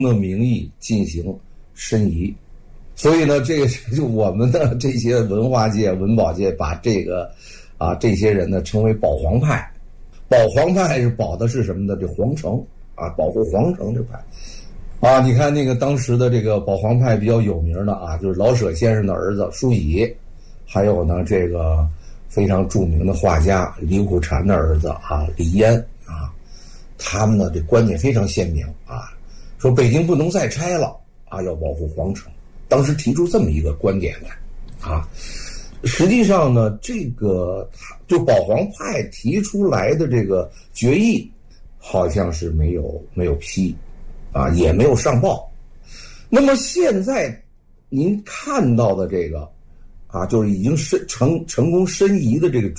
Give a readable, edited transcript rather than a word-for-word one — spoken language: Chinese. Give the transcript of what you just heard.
的名义进行申遗。所以呢，这个就我们的这些文化界、文保界把这些人呢称为保皇派。保皇派是保的是什么呢？这皇城啊，保护皇城这派啊。你看那个当时的这个保皇派比较有名的啊，就是老舍先生的儿子舒乙，还有呢这个非常著名的画家李苦禅的儿子啊李嫣啊，他们呢这观点非常鲜明啊，说北京不能再拆了啊，要保护皇城。当时提出这么一个观点来啊，实际上呢，这个就保皇派提出来的这个决议，好像是没有批啊，也没有上报。那么现在您看到的这个啊，就是已经成功申遗的这个